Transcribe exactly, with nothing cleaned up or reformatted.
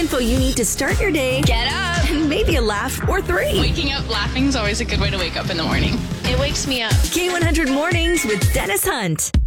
info you need to start your day. Get up. And maybe a laugh or three. Waking up laughing is always a good way to wake up in the morning. It wakes me up. K one hundred Mornings with Dennis Hunt.